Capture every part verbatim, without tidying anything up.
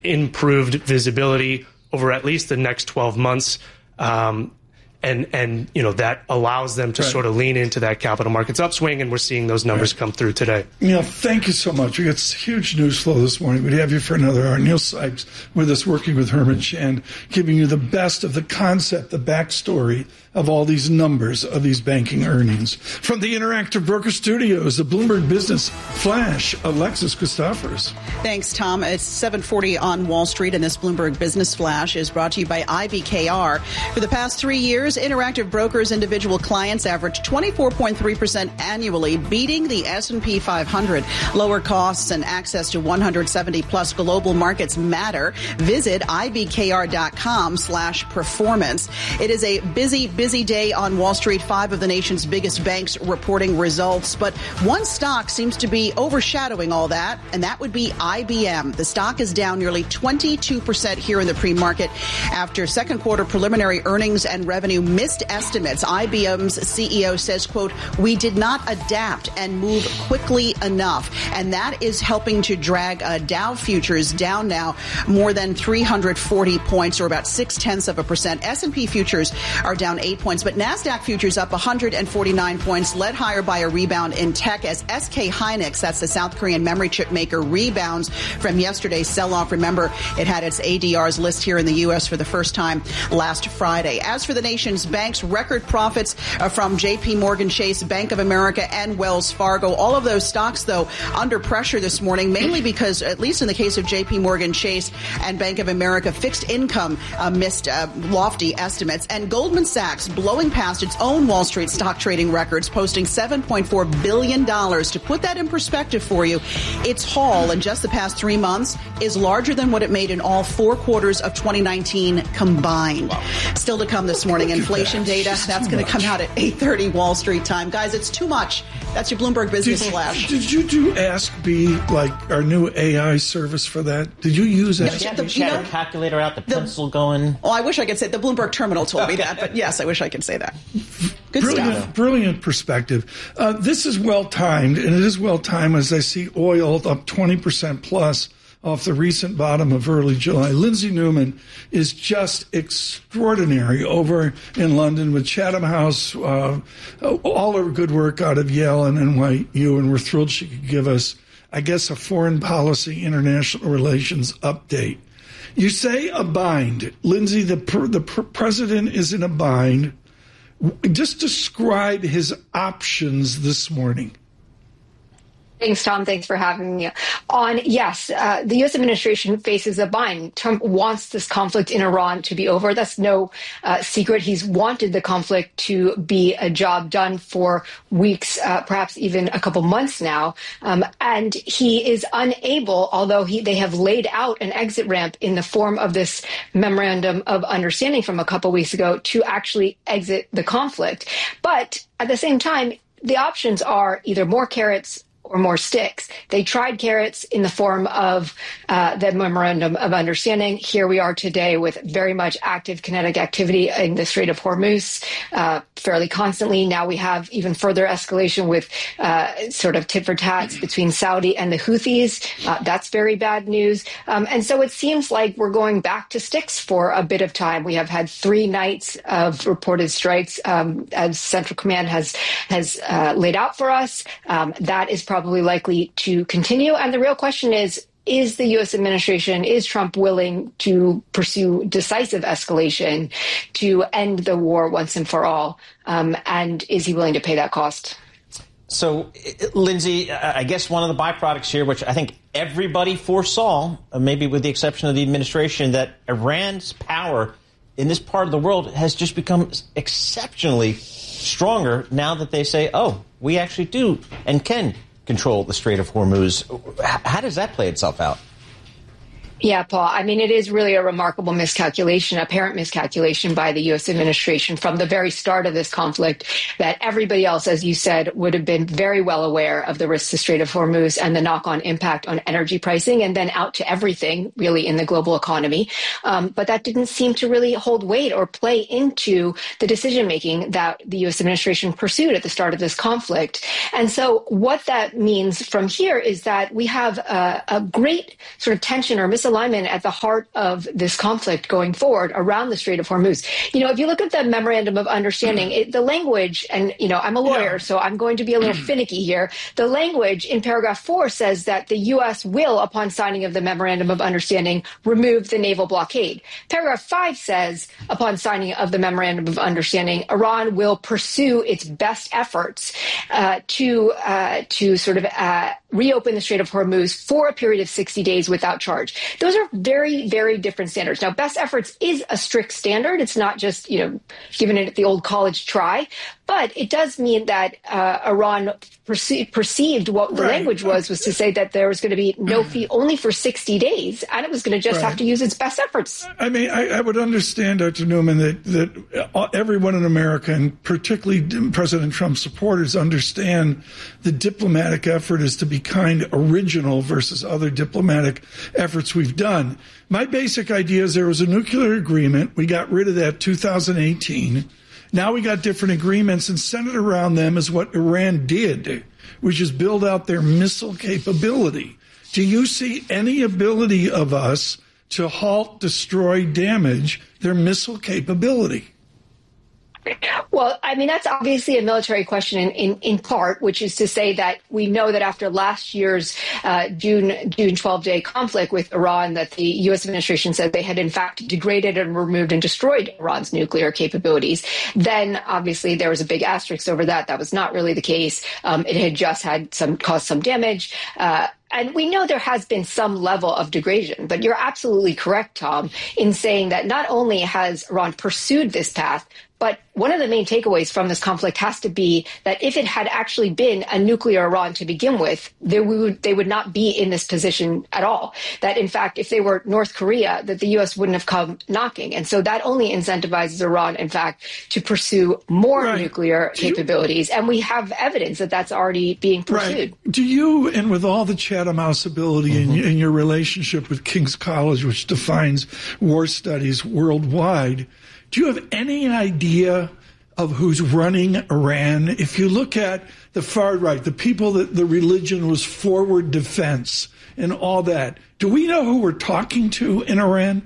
improved visibility over at least the next twelve months. Um, And, and you know, that allows them to right. sort of lean into that capital markets upswing, and we're seeing those numbers right. come through today. Neil, thank you so much. We got huge news flow this morning. We'd have you for another hour. Neil Sipes with us, working with Herman Shand, giving you the best of the concept, the backstory of all these numbers of these banking earnings. From the Interactive Broker Studios, the Bloomberg Business Flash, Alexis Christophers. Thanks, Tom. It's seven forty on Wall Street, and this Bloomberg Business Flash is brought to you by I B K R. For the past three years, Interactive Brokers' individual clients averaged twenty-four point three percent annually, beating the S and P five hundred. Lower costs and access to one hundred seventy plus global markets matter. Visit ibkr.com slash performance. It is a busy, busy day on Wall Street. Five of the nation's biggest banks reporting results, but one stock seems to be overshadowing all that, and that would be I B M. The stock is down nearly twenty-two percent here in the pre-market after second quarter preliminary earnings and revenue missed estimates. I B M's C E O says, quote, "We did not adapt and move quickly enough." And that is helping to drag uh, Dow futures down now more than three hundred forty points, or about six tenths of a percent. S and P futures are down eight points, but NASDAQ futures up one hundred forty-nine points, led higher by a rebound in tech as S K Hynix, that's the South Korean memory chip maker, rebounds from yesterday's sell-off. Remember, it had its A D Rs list here in the U S for the first time last Friday. As for the nation's banks, record profits uh, from J P Morgan Chase, Bank of America, and Wells Fargo. All of those stocks, though, under pressure this morning, mainly because, at least in the case of J P Morgan Chase and Bank of America, fixed income uh, missed uh, lofty estimates. And Goldman Sachs blowing past its own Wall Street stock trading records, posting seven point four billion dollars. To put that in perspective for you, its haul in just the past three months is larger than what it made in all four quarters of twenty nineteen combined. Wow. Still to come this morning, inflation data. That's going to come out at eight thirty Wall Street time. Guys, it's too much. That's your Bloomberg Business did, Flash. Did you do Ask B, like our new A I service for that? Did you use it? Yeah, the, you had a calculator out, the, the pencil going. Oh, I wish I could say the Bloomberg terminal told me that, but yes, I wish I could say that. Good brilliant, stuff. Brilliant perspective. Uh, this is well timed, and it is well timed as I see oil up twenty percent plus off the recent bottom of early July. Lindsay Newman is just extraordinary over in London with Chatham House, uh, all her good work out of Yale and N Y U, and we're thrilled she could give us, I guess, a foreign policy, international relations update. You say a bind. Lindsay, the, the president is in a bind. Just describe his options this morning. Thanks, Tom. Thanks for having me on. Yes, uh, the U S administration faces a bind. Trump wants this conflict in Iran to be over. That's no uh, secret. He's wanted the conflict to be a job done for weeks, uh, perhaps even a couple months now. Um, and he is unable, although he, they have laid out an exit ramp in the form of this memorandum of understanding from a couple weeks ago, to actually exit the conflict. But at the same time, the options are either more carrots or more sticks. They tried carrots in the form of uh, the memorandum of understanding. Here we are today with very much active kinetic activity in the Strait of Hormuz, uh, fairly constantly. Now we have even further escalation with uh, sort of tit for tats between Saudi and the Houthis. Uh, that's very bad news. Um, and so it seems like we're going back to sticks for a bit of time. We have had three nights of reported strikes, um, as Central Command has has uh, laid out for us. Um, that is probably Probably likely to continue. And the real question is, is the U S administration, is Trump willing to pursue decisive escalation to end the war once and for all? Um, and is he willing to pay that cost? So, Lindsay, I guess one of the byproducts here, which I think everybody foresaw, maybe with the exception of the administration, that Iran's power in this part of the world has just become exceptionally stronger now that they say, oh, we actually do and can control the Strait of Hormuz. How does that play itself out? Yeah, Paul, I mean, it is really a remarkable miscalculation, apparent miscalculation by the U S administration from the very start of this conflict, that everybody else, as you said, would have been very well aware of the risks to Strait of Hormuz and the knock-on impact on energy pricing, and then out to everything really in the global economy. Um, but that didn't seem to really hold weight or play into the decision-making that the U S administration pursued at the start of this conflict. And so what that means from here is that we have a, a great sort of tension or misalignment misalignment at the heart of this conflict going forward around the Strait of Hormuz. You know, if you look at the memorandum of understanding, it, the language, and, you know, I'm a lawyer, yeah. so I'm going to be a little finicky here. The language in paragraph four says that the U S will, upon signing of the memorandum of understanding, remove the naval blockade. Paragraph five says, upon signing of the memorandum of understanding, Iran will pursue its best efforts uh, to uh, to sort of uh, reopen the Strait of Hormuz for a period of sixty days without charge. Those are very, very different standards. Now, best efforts is a strict standard. It's not just, you know, giving it the old college try, but it does mean that uh, Iran perce- perceived what the right. language was, was to say that there was going to be no fee only for sixty days, and it was going to just right. have to use its best efforts. I mean, I, I would understand, Doctor Newman, that, that everyone in America, and particularly President Trump's supporters, understand the diplomatic effort is to be kind, original versus other diplomatic efforts we've done. My basic idea is there was a nuclear agreement. We got rid of that two thousand eighteen. Now we got different agreements, and centered around them is what Iran did, which is build out their missile capability. Do you see any ability of us to halt, destroy, damage their missile capability? Well, I mean, that's obviously a military question in, in, in part, which is to say that we know that after last year's uh, June June twelfth day conflict with Iran, that the U S administration said they had in fact degraded and removed and destroyed Iran's nuclear capabilities. Then obviously there was a big asterisk over that. That was not really the case. Um, it had just had some caused some damage. Uh, And we know there has been some level of degradation, but you're absolutely correct, Tom, in saying that not only has Iran pursued this path, but one of the main takeaways from this conflict has to be that if it had actually been a nuclear Iran to begin with, they would, they would not be in this position at all. That, in fact, if they were North Korea, that the U S wouldn't have come knocking. And so that only incentivizes Iran, in fact, to pursue more right. nuclear Do capabilities. You, and we have evidence that that's already being pursued. Right. Do you, and with all the Chatham House ability mm-hmm. in, in your relationship with King's College, which defines war studies worldwide, do you have any idea of who's running Iran? If you look at the far right, the people that the religion was forward defense and all that, do we know who we're talking to in Iran?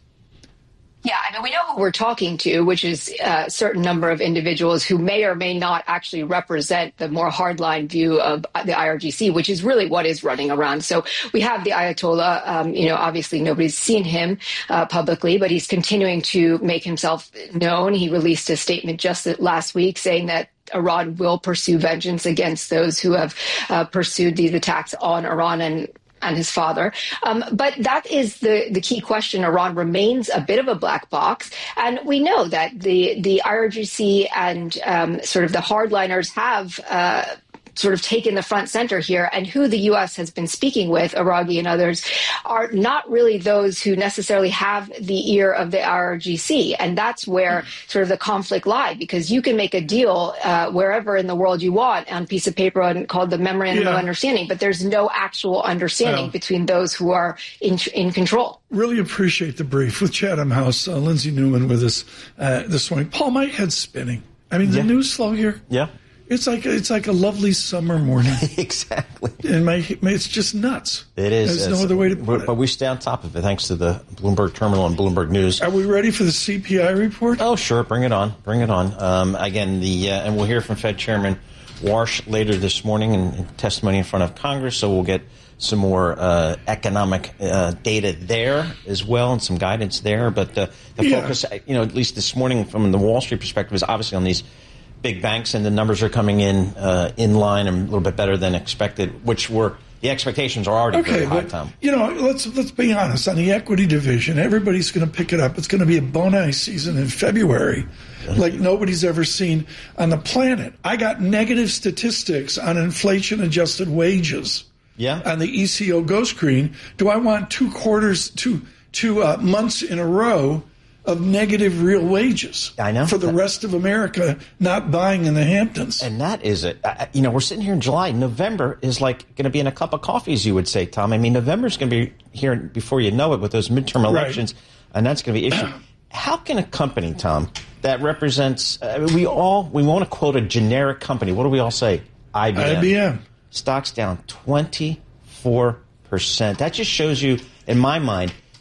Yeah, I mean, we know who we're talking to, which is a certain number of individuals who may or may not actually represent the more hardline view of the I R G C, which is really what is running around. So we have the Ayatollah. Um, you know, obviously nobody's seen him uh, publicly, but he's continuing to make himself known. He released a statement just last week saying that Iran will pursue vengeance against those who have uh, pursued these attacks on Iran and and his father. Um, but that is the, the key question. Iran remains a bit of a black box. And we know that the, the I R G C and um, sort of the hardliners have uh, sort of taken the front center here, and who the U S has been speaking with, Araghi and others, are not really those who necessarily have the ear of the I R G C. And that's where sort of the conflict lies, because you can make a deal uh, wherever in the world you want on a piece of paper and called the Memorandum yeah. of Understanding, but there's no actual understanding well, between those who are in, in control. Really appreciate the brief with Chatham House. Uh, Lindsay Newman with us uh, this morning. Paul, my head's spinning. I mean, the yeah. news flow here. Yeah. It's like it's like a lovely summer morning. Exactly. And my, my it's just nuts. It is. There's no other way to put it. But we stay on top of it thanks to the Bloomberg Terminal and Bloomberg News. Are we ready for the C P I report? Oh, sure. Bring it on. Bring it on. Um, again, the uh, and we'll hear from Fed Chairman Warsh later this morning in, in testimony in front of Congress. So we'll get some more uh, economic uh, data there as well, and some guidance there. But uh, the yeah. focus, you know, at least this morning from the Wall Street perspective, is obviously on these big banks, and the numbers are coming in uh, in line and a little bit better than expected, which were the expectations are already okay, very high, but, Tom. You know, let's let's be honest. On the equity division, everybody's going to pick it up. It's going to be a boni season in February, like nobody's ever seen on the planet. I got negative statistics on inflation-adjusted wages. Yeah. On the E C O Go screen. Do I want two quarters, two two uh, months in a row of negative real wages? I know. For the rest of America not buying in the Hamptons. And that is it. Uh, you know, we're sitting here in July. November is like going to be in a cup of coffee, as you would say, Tom. I mean, November is going to be here before you know it with those midterm elections, right. And that's going to be issue. How can a company, Tom, that represents, uh, we all, we want to quote a generic company. What do we all say? I B M. I B M. Stock's down twenty-four percent. That just shows you, in my mind,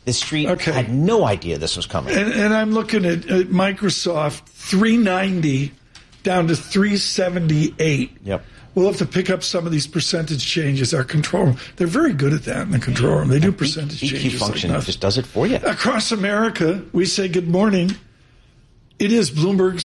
The street Okay. had no idea this was coming. And, and I'm looking at, at Microsoft, three ninety down to three seventy-eight. Yep. We'll have to pick up some of these percentage changes. Our control room, they're very good at that in the control room. They do percentage E Q changes. function like just does it for you. Across America, we say good morning. It is Bloomberg